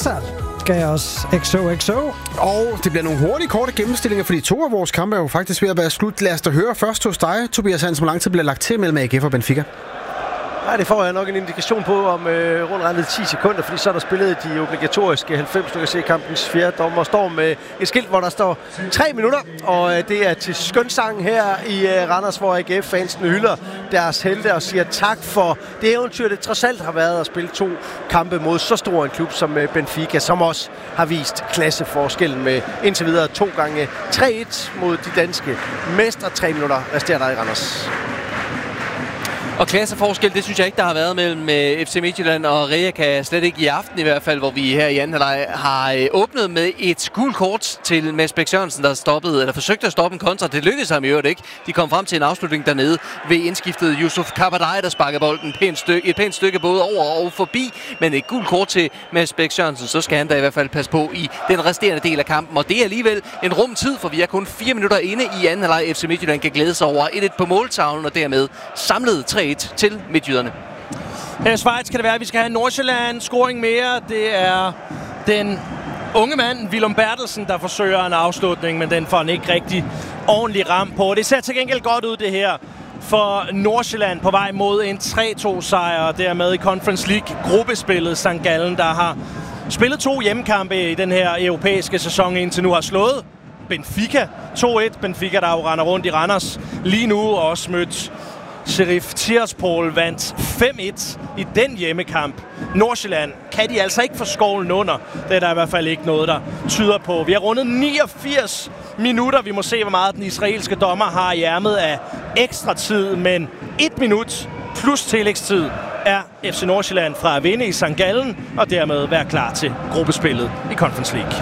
Blizzard gav os XOXO. Og det bliver nogle hurtige, korte gennemstillinger, fordi 2 af vores kampe er jo faktisk ved at være slut. Lad os da høre først hos dig, Tobias Hansen, hvor lang tid bliver lagt til mellem AGF og Benfica? Nej, det får jeg nok en indikation på om rundt regnet 10 sekunder, fordi så er der spillet de obligatoriske 90. Du kan se kampens fjerde dommer står med et skilt, hvor der står 3 minutter, og det er til skønsang her i Randers, hvor AGF-fansene hylder deres helte og siger tak for det eventyr, det trods alt har været at spille 2 kampe mod så stor en klub som Benfica, som også har vist klasseforskellen med indtil videre 2 gange 3-1 mod de danske mestre. 3 minutter resterer der i Randers. Og klasseforskel, det synes jeg ikke, der har været mellem FC Midtjylland og Rijeka, slet ikke i aften i hvert fald, hvor vi her i anden halvleg har åbnet med et gult kort til Mads Bæk Sørensen, der forsøgte at stoppe en kontra. Det lykkedes ham i øvrigt ikke. De kom frem til en afslutning dernede ved indskiftet Yusuf Kabadai, der sparkede bolden et pænt stykke både over og forbi, men et gult kort til Mads Bæk Sørensen, så skal han da i hvert fald passe på i den resterende del af kampen. Og det er alligevel en rum tid, for vi er kun 4 minutter inde i anden halvleg. FC Midtjylland kan glæde sig over 1-1 på måltavlen, og dermed samlet 3-1 til midtjyderne. Her i Schweiz kan det være, at vi skal have Nordsjælland scoring mere. Det er den unge mand, Willum Bertelsen, der forsøger en afslutning, men den får han ikke rigtig ordentlig ram på. Det ser til gengæld godt ud, det her, for Nordsjælland på vej mod en 3-2-sejr, og dermed i Conference League-gruppespillet. St. Gallen, der har spillet 2 hjemmekampe i den her europæiske sæson indtil nu, har slået Benfica 2-1. Benfica, der jo render rundt i Randers lige nu, og også mødt Sheriff Tiraspol, vandt 5-1 i den hjemmekamp. Nordsjælland kan de altså ikke få skovlen under. Det er der i hvert fald ikke noget, der tyder på. Vi har rundet 89 minutter. Vi må se, hvor meget den israelske dommer har i ærmet af ekstra tid. Men 1 minut plus tillægstid er FC Nordsjælland fra at vinde i St. Gallen og dermed være klar til gruppespillet i Conference League.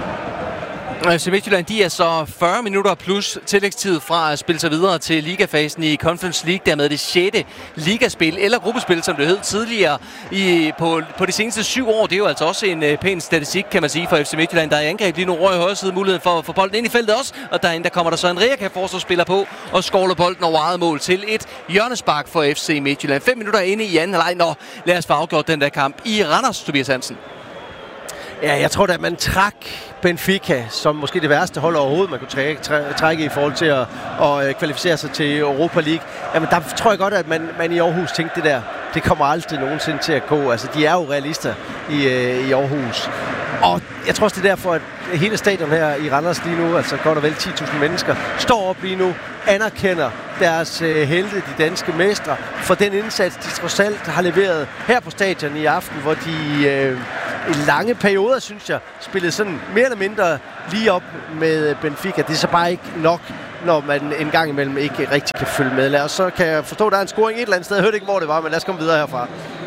FC Midtjylland, de er så 40 minutter plus tillægstid fra at spille sig videre til ligafasen i Conference League, dermed det 6. ligaspil, eller gruppespil, som det hed tidligere på de seneste 7 år. Det er jo altså også en pæn statistik, kan man sige, for FC Midtjylland, der er i angreb lige nu over i højre side, muligheden for at få bolden ind i feltet også, og der kommer der så en Rijeka-forsvarsspiller på og skovler bolden over eget mål til et hjørnespark for FC Midtjylland. 5 minutter inde i anden halvleg. Nå, lad os få afgjort den der kamp i Randers, Tobias Hansen. Ja, jeg tror da, at man trak Benfica som måske det værste hold overhovedet, man kunne trække i forhold til at kvalificere sig til Europa League. Jamen, der tror jeg godt, at man i Aarhus tænkte det der. Det kommer aldrig nogensinde til at gå. Altså, de er jo realister i Aarhus. Og jeg tror også, det er derfor, at hele stadion her i Randers lige nu, altså godt og vel 10.000 mennesker, står op lige nu, anerkender deres helte, de danske mestre, for den indsats, de trods alt har leveret her på stadion i aften, hvor de i lange perioder, synes jeg, spillede sådan mere eller mindre lige op med Benfica. Det er så bare ikke nok, når man en gang imellem ikke rigtig kan følge med. Og så kan jeg forstå, at der er en scoring et eller andet sted. Jeg hørte ikke, hvor det var, men lad os komme videre herfra.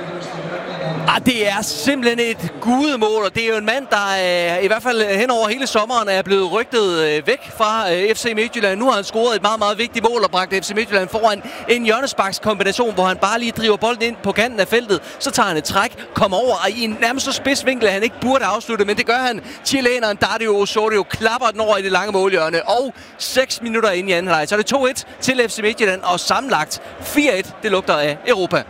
Det er simpelthen et gudemål, og det er jo en mand, der i hvert fald hen over hele sommeren er blevet rygtet væk fra FC Midtjylland. Nu har han scoret et meget, meget vigtigt mål og bragt FC Midtjylland foran en hjørnesparkskombination, hvor han bare lige driver bolden ind på kanten af feltet. Så tager han et træk, kommer over og i en nærmest så spids vinkel, at han ikke burde afslutte, men det gør han. Chileneren Dario Osorio klapper den over i det lange målhjørne, og 6 minutter inde i anden halvleg. Så er det 2-1 til FC Midtjylland, og sammenlagt 4-1. Det lugter af Europa.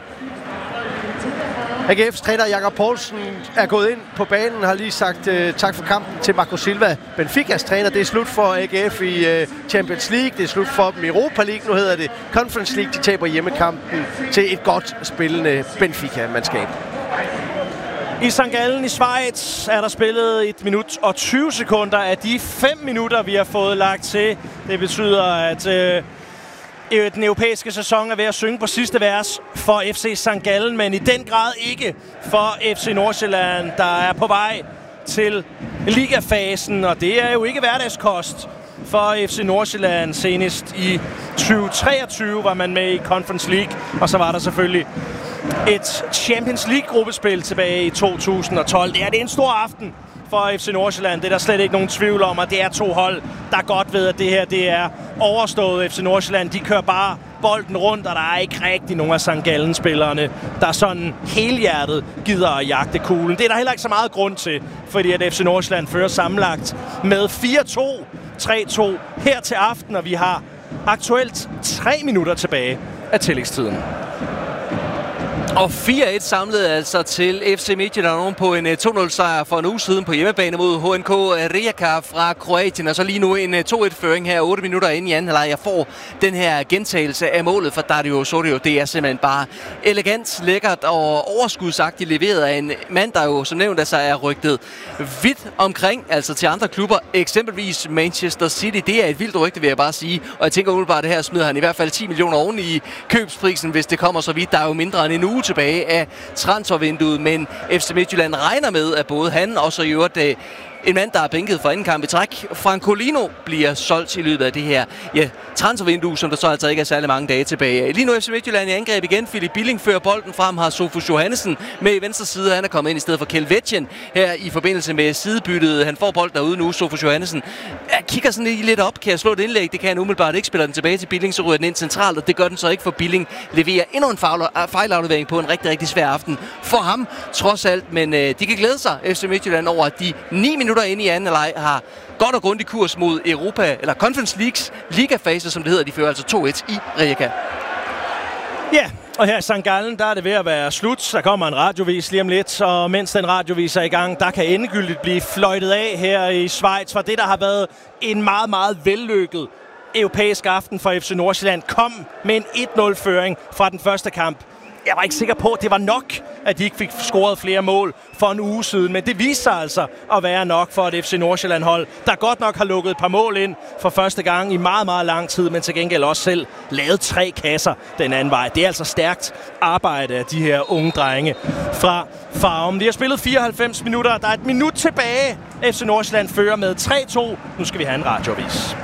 AGF's træner Jakob Poulsen er gået ind på banen, har lige sagt tak for kampen til Marco Silva. Benficas træner, det er slut for AGF i Champions League, det er slut for dem i Europa League, nu hedder det Conference League. De taber hjemmekampen til et godt spillende Benfica-mandskab. I St. Gallen i Schweiz er der spillet 1 minut og 20 sekunder af de 5 minutter, vi har fået lagt til. Det betyder, at den europæiske sæson er ved at synge på sidste vers for FC St. Gallen, men i den grad ikke for FC Nordsjælland, der er på vej til ligafasen, og det er jo ikke hverdagskost for FC Nordsjælland. Senest i 2023 var man med i Conference League, og så var der selvfølgelig et Champions League-gruppespil tilbage i 2012. Det er en stor aften for FC Nordsjælland. Det er der slet ikke nogen tvivl om, og det er 2 hold, der godt ved, at det her det er overstået. FC Nordsjælland, de kører bare bolden rundt, og der er ikke rigtig nogen af St. Gallen-spillerne, der sådan helhjertet gider at jagte kuglen. Det er der heller ikke så meget grund til, fordi at FC Nordsjælland fører sammenlagt med 4-2, 3-2 her til aften, og vi har aktuelt 3 minutter tilbage af tillægstiden. Og 4-1 samlede altså til FC Midtjylland oven på en 2-0-sejr for en uge siden på hjemmebane mod HNK Rijeka fra Kroatien. Og så lige nu en 2-1-føring her 8 minutter inde i anden halvleg. Jeg får den her gentagelse af målet for Dario Sorio. Det er simpelthen bare elegant, lækkert og overskudsagtigt leveret af en mand, der jo som nævnt altså er rygtet vidt omkring, altså til andre klubber. Eksempelvis Manchester City. Det er et vildt rygte, vil jeg bare sige. Og jeg tænker umiddelbart, at det her smider han i hvert fald 10 millioner oven i købsprisen, hvis det kommer så vidt. Der er jo mindre end en uge tilbage af transfervinduet, men FC Midtjylland regner med, at både han og så i øvrigt en mand, der er bænket for anden kamp i træk, Francolino, bliver solgt i løbet af det her transfervindue, som der så altså ikke er særlig mange dage tilbage. Lige nu FC Midtjylland i angreb igen. Philip Billing fører bolden frem, har Sofus Johannesen med i venstre side. Han er kommet ind i stedet for Kjeld Vetjen her i forbindelse med sidebyttet. Han får bolden derude nu, Sofus Johannesen. Jeg kigger sådan lidt op. Kan jeg slå et indlæg? Det kan han umiddelbart ikke. Spiller den tilbage til Billing, så ryger den ind centralt, og det gør den så ikke, for Billing leverer endnu en fejlaflevering på en rigtig, rigtig svær aften for ham, trods alt. Men de kan glæde sig, FC Midtjylland, over at de 9 minutter inde i anden halvleg har godt og grundig kurs mod Europa, eller Conference Leagues ligafase, som det hedder. De fører altså 2-1 i Rijeka. Ja, og her i St. Gallen, der er det ved at være slut. Der kommer en radiovis lige om lidt, og mens den radiovis er i gang, der kan endegyldigt blive fløjtet af her i Schweiz, for det, der har været en meget, meget vellykket europæisk aften for FC Nordsjælland, kom med en 1-0-føring fra den første kamp. Jeg var ikke sikker på, at det var nok, at de ikke fik scoret flere mål for en uge siden. Men det viste sig altså at være nok for et FC Nordsjælland-hold, der godt nok har lukket et par mål ind for første gang i meget, meget lang tid, men til gengæld også selv lavet 3 kasser den anden vej. Det er altså stærkt arbejde af de her unge drenge fra Farum. De har spillet 94 minutter. Der er et minut tilbage. FC Nordsjælland fører med 3-2. Nu skal vi have en radiovis.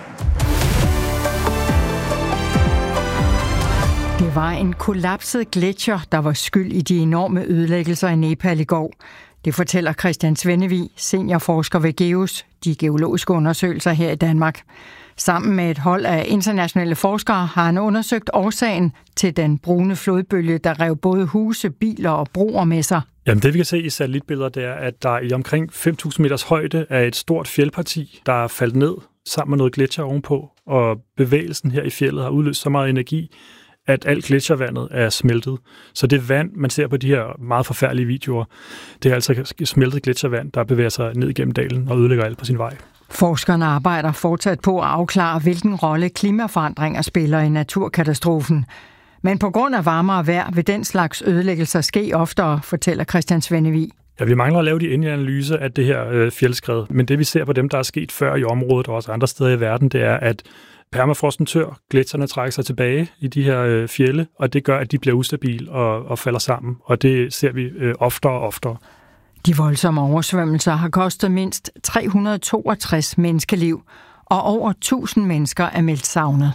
Det var en kollapset gletsjer, der var skyld i de enorme ødelæggelser i Nepal i går. Det fortæller Christian Svennevig, seniorforsker ved GEOS, de geologiske undersøgelser her i Danmark. Sammen med et hold af internationale forskere har han undersøgt årsagen til den brune flodbølge, der rev både huse, biler og broer med sig. Jamen det vi kan se i satellitbilleder, det er, at der i omkring 5.000 meters højde er et stort fjeldparti, der er faldet ned sammen med noget gletsjer ovenpå, og bevægelsen her i fjeldet har udløst så meget energi, at alt gletsjervandet er smeltet. Så det vand, man ser på de her meget forfærdelige videoer, det er altså smeltet gletsjervand, der bevæger sig ned igennem dalen og ødelægger alt på sin vej. Forskerne arbejder fortsat på at afklare, hvilken rolle klimaforandringer spiller i naturkatastrofen. Men på grund af varmere vejr vil den slags ødelæggelser ske oftere, fortæller Christian Svennevig. Ja, vi mangler at lave de endelige analyser af det her fjeldskred, men det vi ser på dem, der er sket før i området og også andre steder i verden, det er, at permafrosten tør, gletsjerne trækker sig tilbage i de her fjelde, og det gør, at de bliver ustabile og falder sammen, og det ser vi oftere og oftere. De voldsomme oversvømmelser har kostet mindst 362 menneskeliv, og over 1000 mennesker er meldt savnet.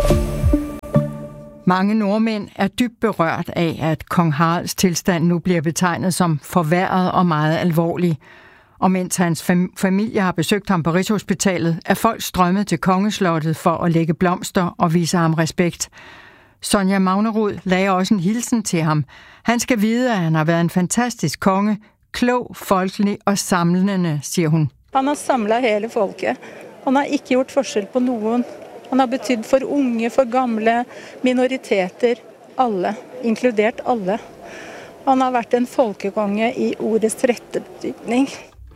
Mange nordmænd er dybt berørt af, at kong Haralds tilstand nu bliver betegnet som forværret og meget alvorlig. Og mens hans familie har besøgt ham på Rigshospitalet, er folk strømmet til kongeslottet for at lægge blomster og vise ham respekt. Sonja Magnerud lagde også en hilsen til ham. Han skal vide, at han har været en fantastisk konge, klog, folkelig og samlende, siger hun. Han har samlet hele folket. Han har ikke gjort forskel på nogen. Han har betydet for unge, for gamle, minoriteter, alle, inkludert alle. Han har været en folkekonge i ordets rette betydning.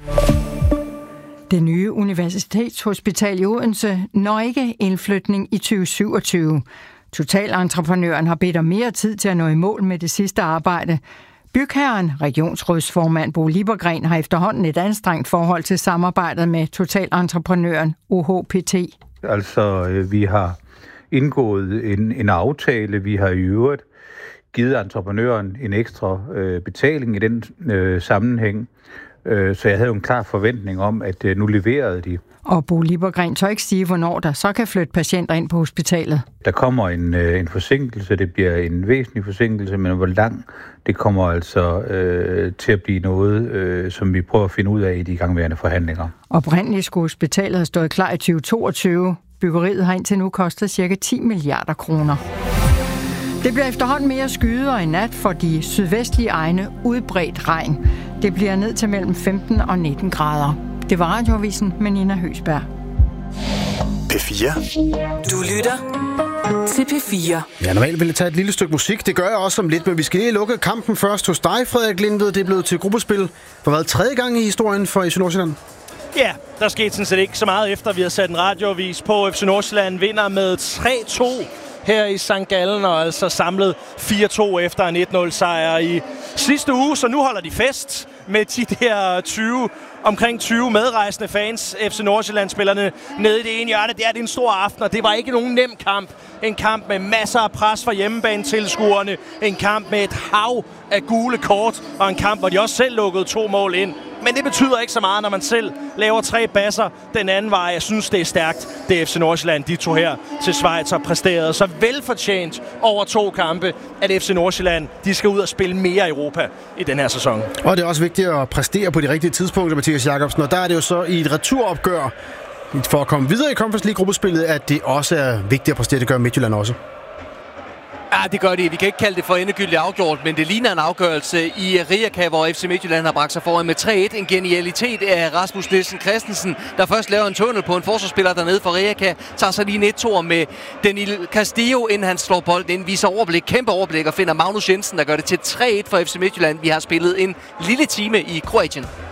Det nye universitetshospital i Odense når ikke indflytning i 2027. Totalentreprenøren har bedt om mere tid til at nå i mål med det sidste arbejde. Bygherren, regionsrådsformand Bo Liebergren, har efterhånden et anstrengt forhold til samarbejdet med totalentreprenøren OHPT. Altså, vi har indgået en aftale. Vi har i øvrigt givet entreprenøren en ekstra betaling i den sammenhæng. Så jeg havde jo en klar forventning om, at nu leverede de. Og Bo Liebergren tør ikke sige, hvornår der så kan flytte patienter ind på hospitalet. Der kommer en forsinkelse. Det bliver en væsentlig forsinkelse, men hvor lang det kommer altså til at blive noget, som vi prøver at finde ud af i de igangværende forhandlinger. Oprindeligt skulle hospitalet have stået klar i 2022. Byggeriet har indtil nu kostet ca. 10 milliarder kroner. Det bliver efterhånden mere skyder i nat for de sydvestlige egne udbredt regn. Det bliver ned til mellem 15 og 19 grader. Det var Radioavisen med Nina Høsberg. P4. Du lytter til P4. Ja, normalt ville jeg tage et lille stykke musik. Det gør jeg også om lidt, men vi skal lige lukke kampen først hos dig, Frederik Lindved. Det er blevet til gruppespil for hvad, 3. gang i historien for FC Nordsjælland? Ja, der skete sådan set ikke så meget efter, vi har sat en radioavis på. FC Nordsjælland vinder med 3-2 her i St. Gallen, og altså samlet 4-2 efter en 1-0-sejr i sidste uge. Så nu holder de fest med de der omkring 20 medrejsende fans, FC Nordsjælland-spillerne nede i det ene hjørne. Det er en stor aften, og det var ikke nogen nem kamp. En kamp med masser af pres fra hjemmebanetilskuerne. En kamp med et hav af gule kort, og en kamp, hvor de også selv lukkede 2 mål ind. Men det betyder ikke så meget, når man selv laver 3 basser den anden vej. Jeg synes, det er stærkt, det FC Nordsjælland, de tog her til Schweiz og præsterede så velfortjent over 2 kampe, at FC Nordsjælland, de skal ud og spille mere i Europa i den her sæson. Og det er også vigtigt at præstere på de rigtige tidspunkter, Mathias Jacobsen. Og der er det jo så i et returopgør, for at komme videre i Conference League-gruppespillet, at det også er vigtigt at præstere. Det gør Midtjylland også. Ja, det gør det. Vi kan ikke kalde det for endegyldigt afgjort, men det ligner en afgørelse i Rijeka, hvor FC Midtjylland har bragt sig foran med 3-1. En genialitet af Rasmus Nielsen Christensen, der først laver en tunnel på en forsvarsspiller dernede for Rijeka, tager så lige en 1-2 med Danil Castillo, inden han slår bolden ind, viser overblik, kæmpe overblik, og finder Magnus Jensen, der gør det til 3-1 for FC Midtjylland. Vi har spillet en lille time i Kroatien.